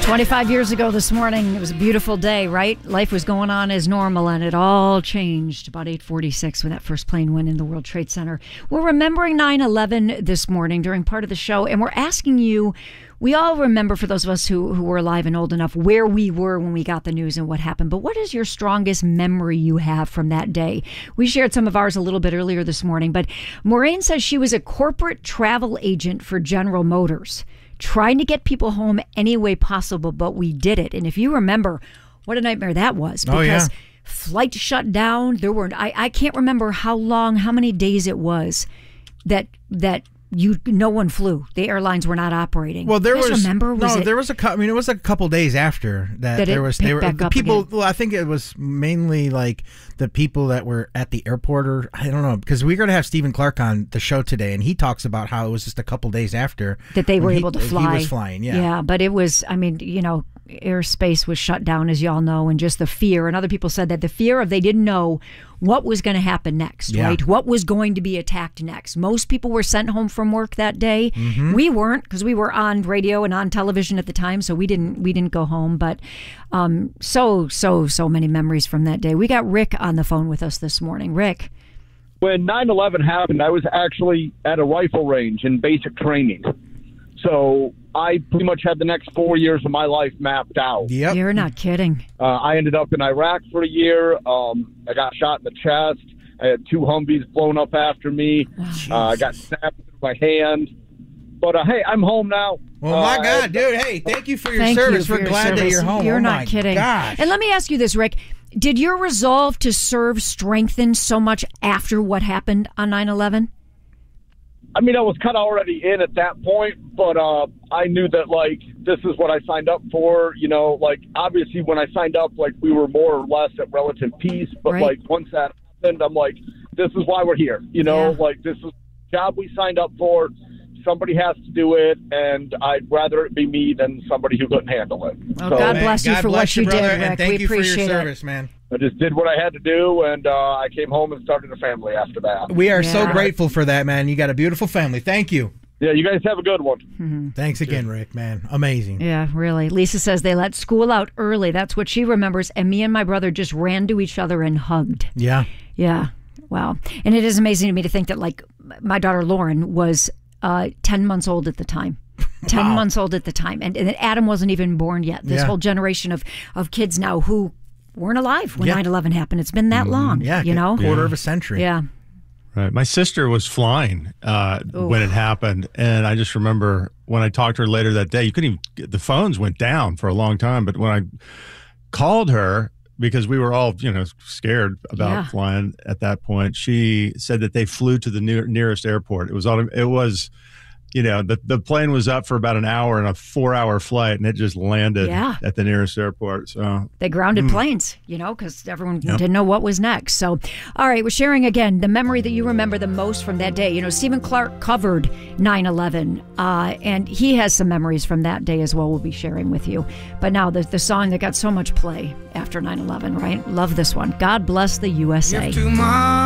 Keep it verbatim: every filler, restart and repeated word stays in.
twenty-five years ago this morning, it was a beautiful day, right? Life was going on as normal, and it all changed about eight forty-six when that first plane went in the World Trade Center. We're remembering nine eleven this morning during part of the show, and we're asking you, we all remember, for those of us who, who were alive and old enough, where we were when we got the news and what happened. But what is your strongest memory you have from that day? We shared some of ours a little bit earlier this morning, but Maureen says she was a corporate travel agent for General Motors, trying to get people home any way possible, but we did it. And if you remember, what a nightmare that was. Because oh, yeah. flights shut down. There were I, I can't remember how long, how many days it was that that you no one flew. The airlines were not operating. Well, there you guys was remember was no, it, there was a. I mean, it was a couple days after that. that there it was picked they were back the up people. again. Well, I think it was mainly like the people that were at the airport, or I don't know, because we're going to have Stephen Clark on the show today, and he talks about how it was just a couple days after that they were he, able to fly. He was flying, yeah, yeah, but it was. I mean, you know, airspace was shut down, as y'all know, and just the fear. And other people said that the fear of they didn't know what was going to happen next, yeah. right? What was going to be attacked next. Most people were sent home from work that day. Mm-hmm. We weren't, because we were on radio and on television at the time, so we didn't we didn't go home. But um, so so so many memories from that day. We got Rick on the phone with us this morning. Rick. When nine eleven happened, I was actually at a rifle range in basic training. So I pretty much had the next four years of my life mapped out. Yep. You're not kidding. Uh, I ended up in Iraq for a year. Um, I got shot in the chest. I had two Humvees blown up after me. Uh, I got snapped through my hand. But, uh, hey, I'm home now. Well, my uh, God, dude, hey, thank you for your Thank service. you for We're your glad service. that you're home. You're oh not my kidding. Gosh. And let me ask you this, Rick. Did your resolve to serve strengthen so much after what happened on nine eleven? I mean, I was kind of already in at that point, but uh, I knew that, like, this is what I signed up for. You know, like, obviously when I signed up, like, we were more or less at relative peace. But, right. like, once that happened, I'm like, this is why we're here. You know, Yeah. like, this is the job we signed up for. Somebody has to do it, and I'd rather it be me than somebody who couldn't handle it. Well, so, God Man, bless you God for bless what you brother, did, Rick. And thank we you for your appreciate service, it. man. I just did what I had to do, and uh, I came home and started a family after that. We are Yeah. so grateful for that, man. You got a beautiful family. Thank you. Yeah, you guys have a good one. Mm-hmm. Thanks again, Rick, man. Amazing. Yeah, really. Lisa says they let school out early. That's what she remembers. And me and my brother just ran to each other and hugged. Yeah. Yeah. Wow. And it is amazing to me to think that, like, my daughter Lauren was uh, ten months old at the time. ten Wow. months old at the time. And, and Adam wasn't even born yet. This Yeah. whole generation of, of kids now who weren't alive when Yeah. nine eleven happened. It's been that long, Yeah. you know? Quarter of a century. Yeah. Right. My sister was flying uh, when it happened. And I just remember when I talked to her later that day, you couldn't even get, the phones went down for a long time. But when I called her, because we were all, you know, scared about Yeah. flying at that point, she said that they flew to the near, nearest airport. It was on, it was, you know, the, the plane was up for about an hour and a four hour flight, and it just landed Yeah. at the nearest airport. So They grounded Mm. planes, you know, because everyone Yep. didn't know what was next. So, all right, we're sharing again the memory that you remember the most from that day. You know, Stephen Clark covered nine eleven, uh, and he has some memories from that day as well we'll be sharing with you. But now, the, the song that got so much play after nine eleven, right? Love this one. God Bless the U S A.